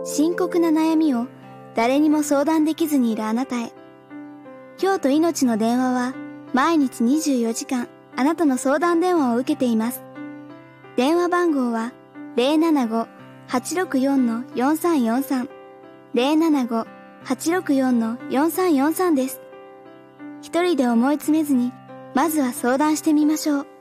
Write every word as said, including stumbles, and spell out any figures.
深刻な悩みを誰にも相談できずにいるあなたへ。京都いのちの電話は毎日にじゅうよじかんあなたの相談電話を受けています。電話番号は ゼロななご はちろくよん よんさんよんさん ゼロななご はちろくよん よんさんよんさんです。一人で思い詰めずに、まずは相談してみましょう。